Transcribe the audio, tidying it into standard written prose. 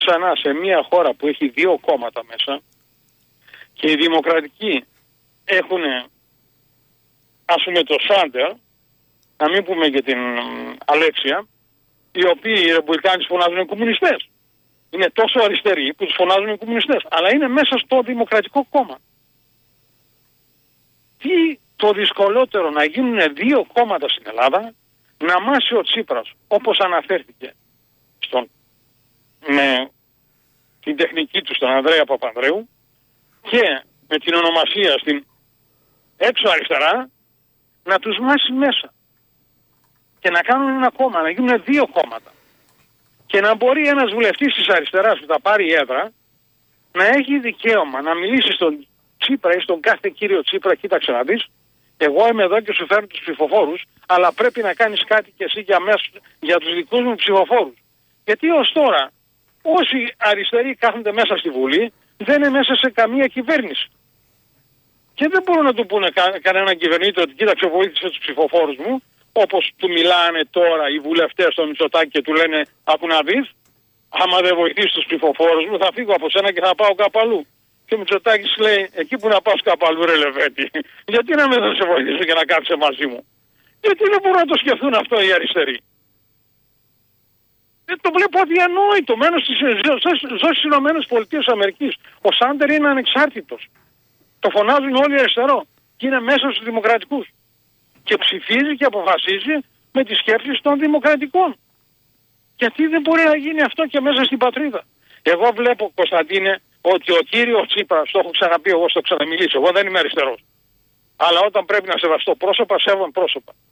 ξανά σε μια χώρα που έχει 2 κόμματα μέσα και οι δημοκρατικοί έχουν, ας πούμε, το Σάντερ, να μην πούμε και την Αλέξια, οι οποίοι οι ρεπουμπλικάνοι φωνάζουν κομμουνιστές. Είναι τόσο αριστεροί που τους φωνάζουν οι κομμουνιστές, αλλά είναι μέσα στο Δημοκρατικό Κόμμα. Τι το δυσκολότερο να γίνουν 2 κόμματα στην Ελλάδα, να μάσει ο Τσίπρας, όπως αναφέρθηκε με την τεχνική του στον Ανδρέα Παπανδρέου και με την ονομασία στην έξω αριστερά, να τους μάσει μέσα και να κάνουν ένα κόμμα, να γίνουν 2 κόμματα. Και να μπορεί ένας βουλευτής της αριστεράς που θα πάρει έδρα να έχει δικαίωμα να μιλήσει στον Τσίπρα ή στον κάθε κύριο Τσίπρα, κοίταξε να δεις, εγώ είμαι εδώ και σου φέρνω τους ψηφοφόρους, αλλά πρέπει να κάνεις κάτι και εσύ για τους δικούς μου ψηφοφόρους. Γιατί ως τώρα όσοι αριστεροί κάθονται μέσα στη Βουλή δεν είναι μέσα σε καμία κυβέρνηση. Και δεν μπορούν να του πούνε κανέναν κυβερνήτη ότι κοίταξε, βοήθησε τους ψηφοφόρους μου, όπως του μιλάνε τώρα οι βουλευτές στο Μητσοτάκη και του λένε άκου να δεις, άμα δεν βοηθήσεις τους ψηφοφόρους μου θα φύγω από σένα και θα πάω κάπου αλλού. Και ο Μητσοτάκης λέει, εκεί που να πας κάπου αλλού ρε Λεβέντη, γιατί να μην σε βοηθήσω και να κάτσε μαζί μου. Γιατί δεν μπορούν να το σκεφτούν αυτό οι αριστεροί. Το βλέπω αδιανόητο. Μένω στις Ηνωμένες Πολιτείες Αμερικής. Ο Σάντερ είναι ανεξάρτητος. Το φωνάζουν όλοι αριστερό. Και είναι μέσα στους δημοκρατικούς. Και ψηφίζει και αποφασίζει με τις σκέψεις των δημοκρατικών. Γιατί δεν μπορεί να γίνει αυτό και μέσα στην πατρίδα. Εγώ βλέπω, Κωνσταντίνε, ότι ο κύριος Τσίπρας, το έχω ξαναπεί εγώ, στο ξαναμιλήσω, εγώ δεν είμαι αριστερός. Αλλά όταν πρέπει να σεβαστώ πρόσωπα, σέβομαι πρόσωπα.